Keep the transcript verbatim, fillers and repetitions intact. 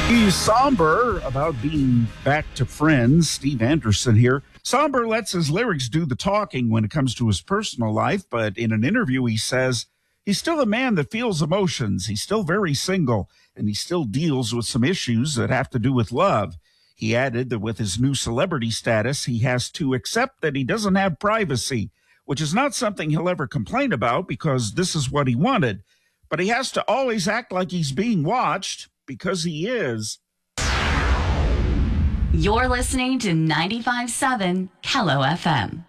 He's somber about being back to Friends. Steve Anderson here. Somber lets his lyrics do the talking when it comes to his personal life, but in an interview he says he's still a man that feels emotions. He's still very single, and he still deals with some issues that have to do with love. He added that with his new celebrity status, he has to accept that he doesn't have privacy, which is not something he'll ever complain about because this is what he wanted. But he has to always act like he's being watched because he is. You're listening to ninety-five point seven Hello F M.